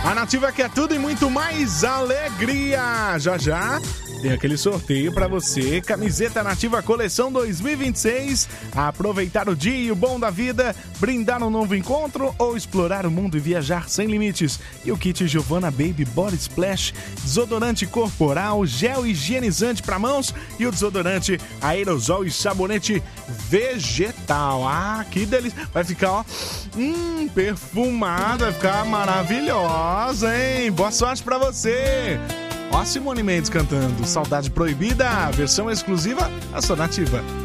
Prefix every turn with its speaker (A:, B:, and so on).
A: A Nativa quer tudo e muito mais alegria. Já já tem aquele sorteio pra você. Camiseta Nativa Coleção 2026. Aproveitar o dia e o bom da vida. Brindar um novo encontro ou explorar o mundo e viajar sem limites. E o kit Giovanna Baby Body Splash. Desodorante corporal, gel higienizante pra mãos. E o desodorante aerosol e sabonete vegetal. Ah, que delícia. Vai ficar, ó, perfumada. Vai ficar maravilhosa, hein? Boa sorte pra você. Ó, Simone Mendes cantando Saudade Proibida, versão exclusiva da sua Nativa.